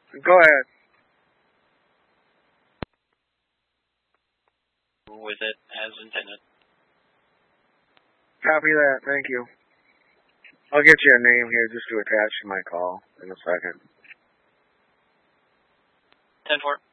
Go ahead. With it as intended. Copy that. Thank you. I'll get you a name here just to attach to my call in a second. 10-4.